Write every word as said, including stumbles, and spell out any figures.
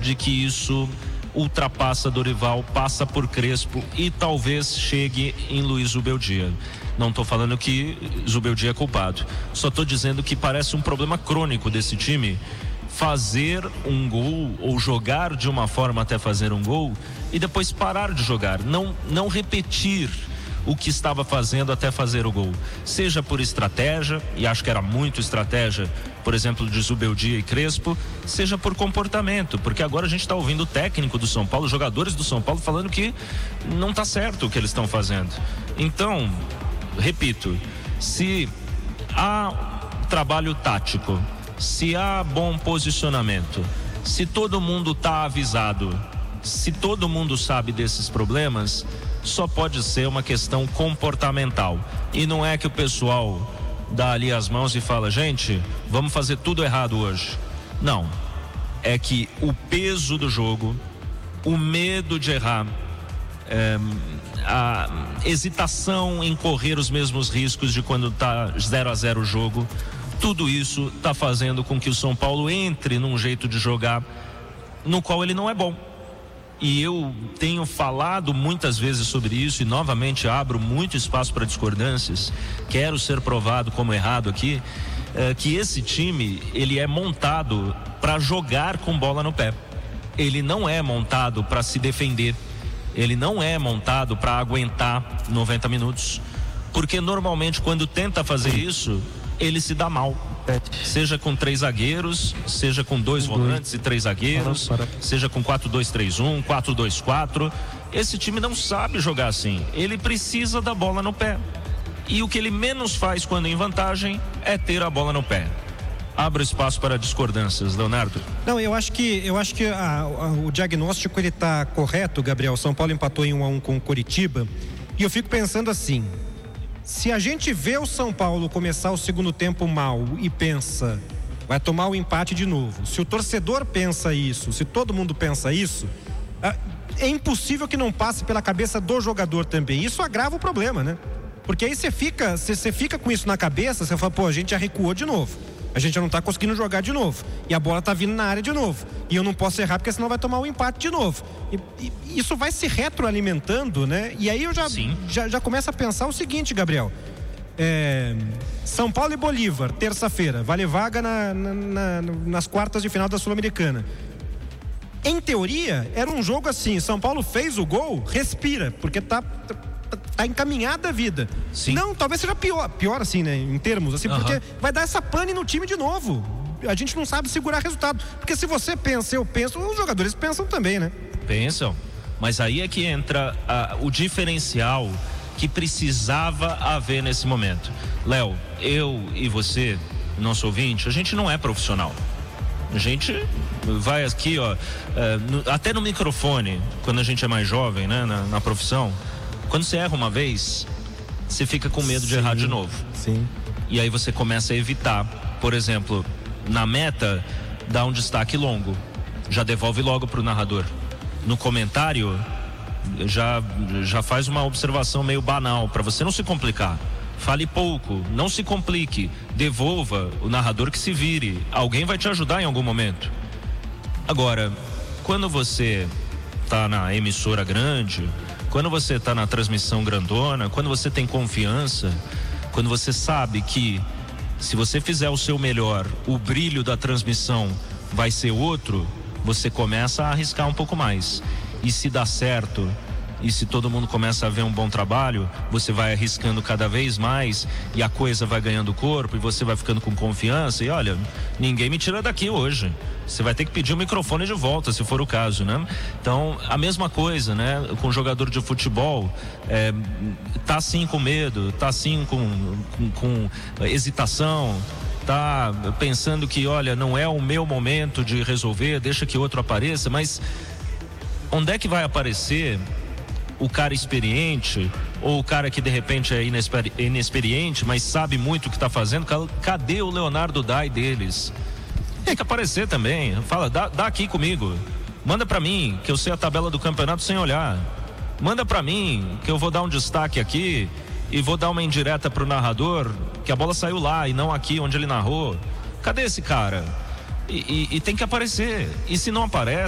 de que isso ultrapassa Dorival, passa por Crespo e talvez chegue em Luiz Zubeldia. Não estou falando que Zubeldia é culpado, só estou dizendo que parece um problema crônico desse time fazer um gol ou jogar de uma forma até fazer um gol e depois parar de jogar, não, não repetir o que estava fazendo até fazer o gol, seja por estratégia, e acho que era muito estratégia, por exemplo, de Zubeldia e Crespo, seja por comportamento, porque agora a gente está ouvindo o técnico do São Paulo, os jogadores do São Paulo falando que não está certo o que eles estão fazendo. Então, repito, se há trabalho tático, se há bom posicionamento, se todo mundo está avisado, se todo mundo sabe desses problemas, só pode ser uma questão comportamental. E não é que o pessoal dá ali as mãos e fala, gente, vamos fazer tudo errado hoje. Não. É que o peso do jogo, o medo de errar, é, a hesitação em correr os mesmos riscos de quando está zero a zero o jogo, tudo isso está fazendo com que o São Paulo entre num jeito de jogar no qual ele não é bom. E eu tenho falado muitas vezes sobre isso e novamente abro muito espaço para discordâncias. Quero ser provado como errado aqui, é, que esse time, ele é montado para jogar com bola no pé. Ele não é montado para se defender. Ele não é montado para aguentar noventa minutos. Porque normalmente quando tenta fazer isso, ele se dá mal. Seja com três zagueiros, seja com dois volantes e três zagueiros, seja com quatro dois três um, quatro dois quatro. Esse time não sabe jogar assim. Ele precisa da bola no pé. E o que ele menos faz quando em vantagem é ter a bola no pé. Abra espaço para discordâncias, Leonardo. Não, eu acho que, eu acho que a, a, o diagnóstico ele está correto, Gabriel. São Paulo empatou em um a um com o Coritiba. E eu fico pensando assim: se a gente vê o São Paulo começar o segundo tempo mal e pensa, vai tomar o empate de novo. Se o torcedor pensa isso, se todo mundo pensa isso, é impossível que não passe pela cabeça do jogador também. Isso agrava o problema, né? Porque aí você fica, você, você fica com isso na cabeça, você fala, pô, a gente já recuou de novo. A gente já não tá conseguindo jogar de novo. E a bola tá vindo na área de novo. E eu não posso errar porque senão vai tomar um empate de novo. E, e isso vai se retroalimentando, né? E aí eu já, já, já começo a pensar o seguinte, Gabriel. É, São Paulo e Bolívar, terça-feira. Vale vaga na, na, na, nas quartas de final da Sul-Americana. Em teoria, era um jogo assim. São Paulo fez o gol, respira. Porque tá... tá encaminhada a vida. Sim. Não, talvez seja pior, pior assim, né, em termos assim, uhum. Porque vai dar essa pane no time de novo. A gente não sabe segurar resultado, porque se você pensa, eu penso, os jogadores pensam também, né? Pensam, mas aí é que entra a, o diferencial que precisava haver nesse momento. Léo, eu e você, nosso ouvinte, a gente não é profissional. A gente vai aqui, ó, é, no, até no microfone, quando a gente é mais jovem, né, na, na profissão. Quando você erra uma vez, você fica com medo de sim, errar de novo. Sim. E aí você começa a evitar. Por exemplo, na meta, dá um destaque longo. Já devolve logo pro narrador. No comentário, já, já faz uma observação meio banal, para você não se complicar. Fale pouco, não se complique. Devolva o narrador que se vire. Alguém vai te ajudar em algum momento. Agora, quando você tá na emissora grande, quando você está na transmissão grandona, quando você tem confiança, quando você sabe que se você fizer o seu melhor, o brilho da transmissão vai ser outro, você começa a arriscar um pouco mais. E se dá certo, e se todo mundo começa a ver um bom trabalho, você vai arriscando cada vez mais e a coisa vai ganhando corpo e você vai ficando com confiança e olha, ninguém me tira daqui hoje. Você vai ter que pedir o microfone de volta, se for o caso, né? Então, a mesma coisa, né? Com o jogador de futebol, é, tá sim com medo, tá sim com, com, com hesitação, tá pensando que, olha, não é o meu momento de resolver, deixa que outro apareça, mas onde é que vai aparecer o cara experiente ou o cara que de repente é inexperi- inexperiente, mas sabe muito o que está fazendo? Cadê o Leonardo Dai deles? Tem que aparecer também. Fala, dá, dá aqui comigo. Manda pra mim, que eu sei a tabela do campeonato sem olhar. Manda pra mim, que eu vou dar um destaque aqui e vou dar uma indireta pro narrador, que a bola saiu lá e não aqui onde ele narrou. Cadê esse cara? E, e, e tem que aparecer. E se não aparece,